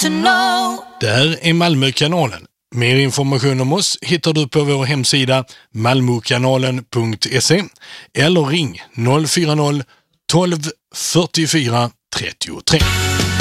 to know. Det här är Malmökanalen. Mer information om oss hittar du på vår hemsida malmokanalen.se eller ring 040 12 44 33.